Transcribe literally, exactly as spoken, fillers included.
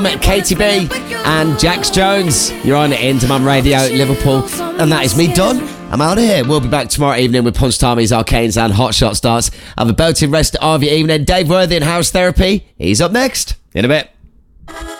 Katy B and Jax Jones. You're on Into Mum Radio Liverpool, and that is me done. I'm out of here. We'll be back tomorrow evening with Punch Tommy's Arcanes and Hot Shot Starts. Have a belting rest of your evening. Dave Worthy and House Therapy. He's up next in a bit.